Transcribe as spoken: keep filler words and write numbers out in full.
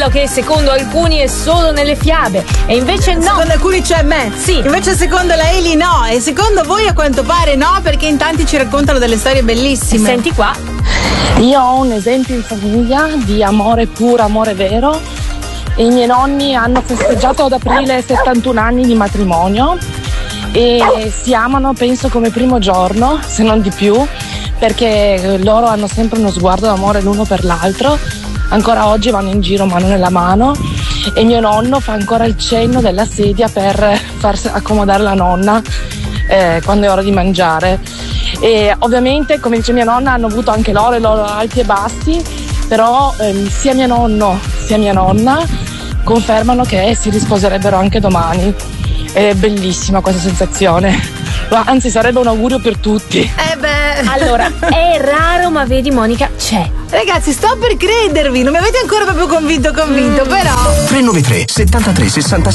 quello che secondo alcuni è solo nelle fiabe. E invece no. Secondo alcuni c'è me. Sì. Invece secondo la Eli no. E secondo voi a quanto pare no, perché in tanti ci raccontano delle storie bellissime. Senti qua. Io ho un esempio in famiglia di amore puro, amore vero. I miei nonni hanno festeggiato ad aprile settantuno anni di matrimonio e si amano penso come primo giorno, se non di più, perché loro hanno sempre uno sguardo d'amore l'uno per l'altro. Ancora oggi vanno in giro mano nella mano e mio nonno fa ancora il cenno della sedia per farsi accomodare la nonna eh, quando è ora di mangiare. E ovviamente, come dice mia nonna, hanno avuto anche loro i loro alti e bassi, però ehm, sia mio nonno sia mia nonna confermano che si risposerebbero anche domani. È bellissima questa sensazione, anzi sarebbe un augurio per tutti. Eh beh, allora è raro, ma vedi Monica, c'è. Ragazzi, sto per credervi, non mi avete ancora proprio convinto convinto, mm. però tre nove tre settantatré sessantasei